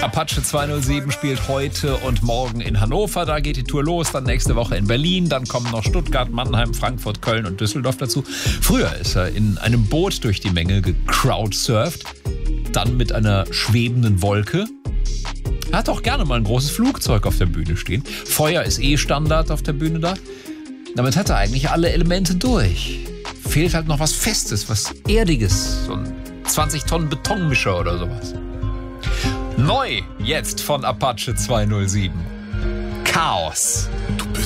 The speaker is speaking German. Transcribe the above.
Apache 207 spielt heute und morgen in Hannover. Da geht die Tour los. Dann nächste Woche in Berlin. Dann kommen noch Stuttgart, Mannheim, Frankfurt, Köln und Düsseldorf dazu. Früher ist er in einem Boot durch die Menge gecrowdsurft. Dann mit einer schwebenden Wolke. Er hat auch gerne mal ein großes Flugzeug auf der Bühne stehen. Feuer ist Standard auf der Bühne da. Damit hat er eigentlich alle Elemente durch. Fehlt halt noch was Festes, was Erdiges. So ein 20 Tonnen Betonmischer oder sowas. Neu jetzt von Apache 207. Chaos.